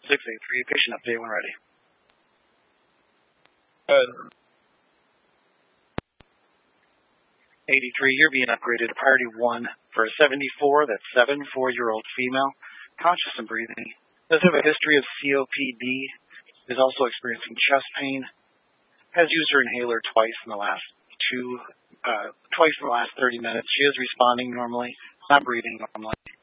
683, patient update when ready. Good. 83, you're being upgraded to priority 1 for a 74, that's 4-year-old female, conscious and breathing. Does have a history of COPD, is also experiencing chest pain, has used her inhaler twice in the last 30 minutes. She is responding normally, not breathing normally.